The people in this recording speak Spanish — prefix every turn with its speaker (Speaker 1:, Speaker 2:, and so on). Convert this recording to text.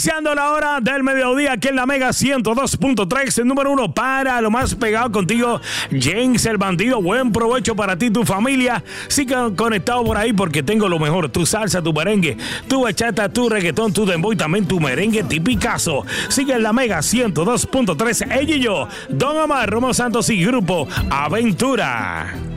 Speaker 1: Iniciando la hora del mediodía aquí en la Mega 102.3, el número uno para lo más pegado contigo, James el Bandido. Buen provecho para ti y tu familia. Sigue conectado por ahí porque tengo lo mejor: tu salsa, tu merengue, tu bachata, tu reggaetón, tu dembow y también tu merengue tipicazo. Sigue en la Mega 102.3, ella y yo, Don Omar, Romeo Santos y Grupo Aventura.